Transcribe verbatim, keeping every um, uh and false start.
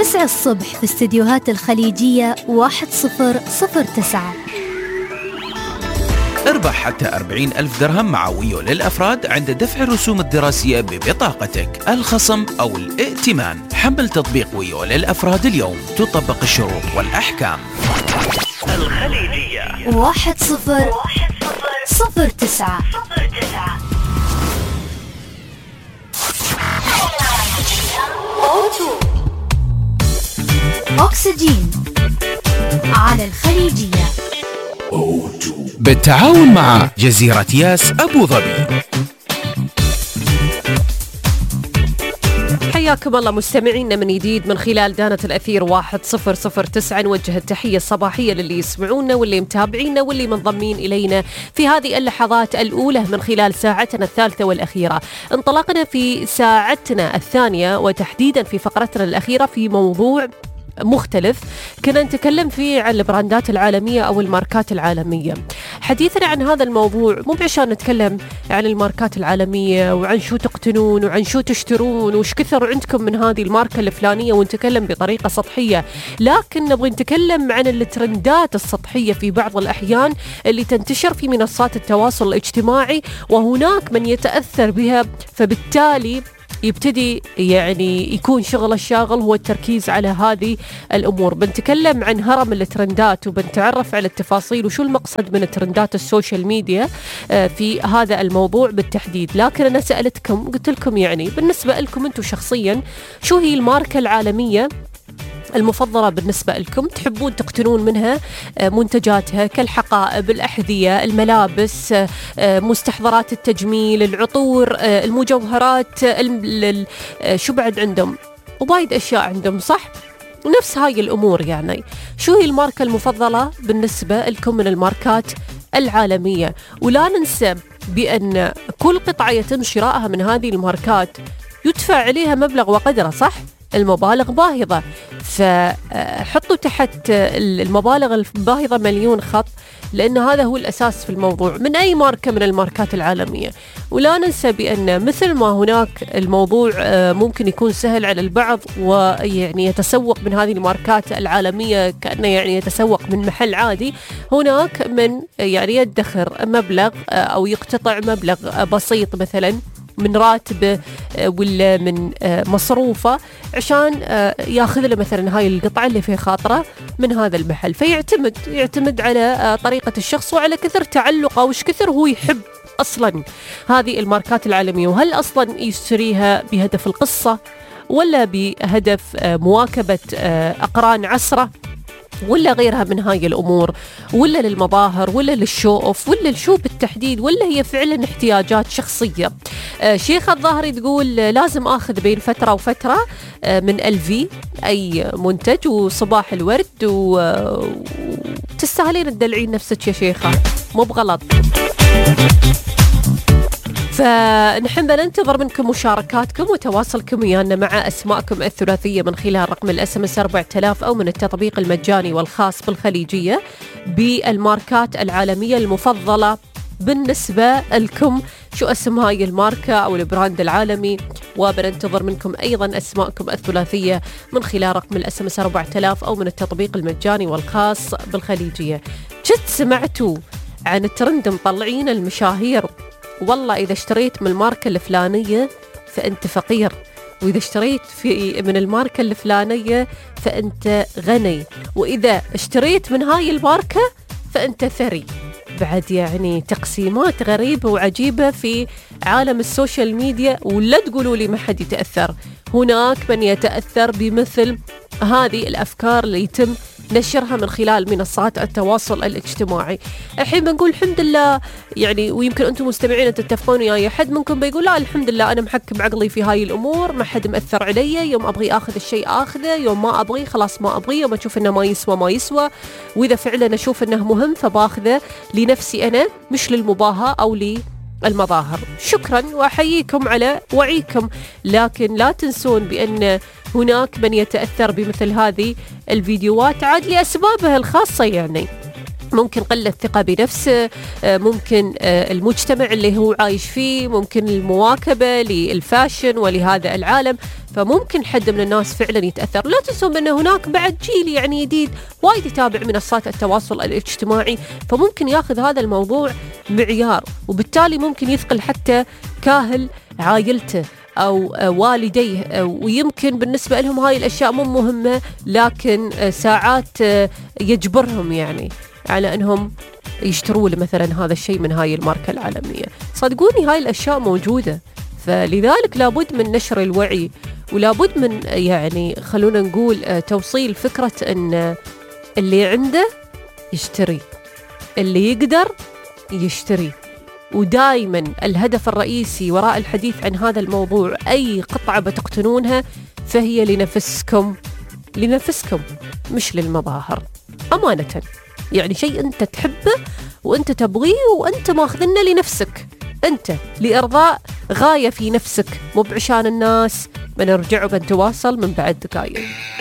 تسعة الصبح في استديوهات الخليجية واحد صفر صفر تسعة. اربح حتى أربعين ألف درهم مع ويو للأفراد عند دفع الرسوم الدراسية ببطاقتك، الخصم أو الائتمان. حمل تطبيق ويو للأفراد اليوم، تطبق الشروط والأحكام. الخليجية واحد صفر صفر تسعة. أكسجين على الخليجية بالتعاون مع جزيرة ياس أبو ظبي. حياكم الله مستمعينا من جديد من خلال دانة الأثير واحد صفر صفر تسعة. نوجه التحية الصباحية للي يسمعونا واللي متابعينا واللي منضمين إلينا في هذه اللحظات الأولى من خلال ساعتنا الثالثة والأخيرة. انطلقنا في ساعتنا الثانية وتحديدا في فقرتنا الأخيرة في موضوع مختلف كنا نتكلم فيه عن البراندات العالمية أو الماركات العالمية. حديثنا عن هذا الموضوع مو عشان نتكلم عن الماركات العالمية وعن شو تقتنون وعن شو تشترون وش كثر عندكم من هذه الماركة الفلانية ونتكلم بطريقة سطحية، لكن نبغى نتكلم عن الترندات السطحية في بعض الأحيان اللي تنتشر في منصات التواصل الاجتماعي، وهناك من يتأثر بها، فبالتالي يبتدي يعني يكون شغل الشاغل هو التركيز على هذه الأمور. بنتكلم عن هرم الترندات وبنتعرف على التفاصيل وشو المقصد من الترندات السوشيال ميديا في هذا الموضوع بالتحديد. لكن أنا سألتكم قلت لكم يعني بالنسبة لكم أنتم شخصيا شو هي الماركة العالمية المفضلة بالنسبة لكم تحبون تقتنون منها منتجاتها كالحقائب، الأحذية، الملابس، مستحضرات التجميل، العطور، المجوهرات، شو بعد عندهم وبايد أشياء عندهم، صح؟ نفس هاي الأمور. يعني شو هي الماركة المفضلة بالنسبة لكم من الماركات العالمية؟ ولا ننسى بأن كل قطعة يتم شرائها من هذه الماركات يدفع عليها مبلغ وقدره، صح؟ المبالغ باهظة، فحطوا تحت المبالغ الباهظة مليون خط، لأن هذا هو الأساس في الموضوع من أي ماركة من الماركات العالمية. ولا ننسى بأن مثل ما هناك الموضوع ممكن يكون سهل على البعض ويعني يتسوق من هذه الماركات العالمية كأنه يعني يتسوق من محل عادي، هناك من يعني يدخر مبلغ أو يقتطع مبلغ بسيط مثلا من راتبه ولا من مصروفه عشان ياخذ له مثلا هاي القطعة اللي في خاطره من هذا المحل. فيعتمد يعتمد على طريقة الشخص وعلى كثر تعلقه وش كثر هو يحب أصلا هذه الماركات العالمية، وهل أصلا يشتريها بهدف القصة ولا بهدف مواكبة أقران عصره ولا غيرها من هاي الأمور، ولا للمظاهر ولا للشو أوف ولا لشو بالتحديد، ولا هي فعلا احتياجات شخصية. آه شيخ الظاهري تقول لازم أخذ بين فترة وفترة آه من ألفي أي منتج وصباح الورد، وتستاهلين تدلعين نفسك يا شيخة، مو بغلط. فنحن ننتظر منكم مشاركاتكم وتواصلكم ويانا مع أسماءكم الثلاثية من خلال رقم الاس ام اس أربعة آلاف أو من التطبيق المجاني والخاص بالخليجية بالماركات العالمية المفضلة بالنسبة لكم. شو اسم هاي الماركة أو البراند العالمي؟ وبننتظر منكم أيضا أسماءكم الثلاثية من خلال رقم الاس ام اس أربعة آلاف أو من التطبيق المجاني والخاص بالخليجية. جد سمعتوا عن الترند مطلعين المشاهير والله إذا اشتريت من الماركة الفلانية فأنت فقير، وإذا اشتريت في من الماركة الفلانية فأنت غني، وإذا اشتريت من هاي الماركة فأنت ثري. بعد يعني تقسيمات غريبة وعجيبة في عالم السوشيال ميديا، ولا تقولوا لي ما حد يتأثر. هناك من يتأثر بمثل هذه الأفكار اللي يتم نشرها من خلال منصات التواصل الاجتماعي. الحين بنقول الحمد لله يعني، ويمكن أنتم مستمعين تتفقون وياي، حد منكم بيقول لا الحمد لله أنا محكم عقلي في هاي الأمور، ما حد مأثر علي، يوم أبغي أخذ الشيء أخذه، يوم ما أبغي خلاص ما أبغي، يوم أشوف إنه ما يسوى ما يسوى، وإذا فعلا أشوف إنه مهم فباخذه لنفسي أنا مش للمباهاة أو لي المظاهر. شكرا وأحييكم على وعيكم، لكن لا تنسون بأن هناك من يتأثر بمثل هذه الفيديوهات عاد لأسبابها الخاصة. يعني ممكن قلة ثقة بنفسه، ممكن المجتمع اللي هو عايش فيه، ممكن المواكبة للفاشن ولهذا العالم. فممكن حد من الناس فعلا يتأثر. لا تنسون أن هناك بعد جيل يعني جديد وايد يتابع منصات التواصل الاجتماعي، فممكن ياخذ هذا الموضوع معيار، وبالتالي ممكن يثقل حتى كاهل عائلته أو والديه، ويمكن بالنسبة لهم هاي الأشياء مو مهمة، لكن ساعات يجبرهم يعني على أنهم يشتروا له مثلا هذا الشيء من هاي الماركة العالمية. صدقوني هاي الأشياء موجودة، فلذلك لابد من نشر الوعي، ولابد من يعني خلونا نقول توصيل فكرة أن اللي عنده يشتري، اللي يقدر يشتري. ودائما الهدف الرئيسي وراء الحديث عن هذا الموضوع، أي قطعة بتقتنونها فهي لنفسكم، لنفسكم مش للمظاهر أمانة. يعني شيء أنت تحبه وأنت تبغيه وأنت ماخذنه لنفسك أنت، لإرضاء غاية في نفسك، مو بعشان الناس. بنرجع وبنتواصل من بعد دقايق.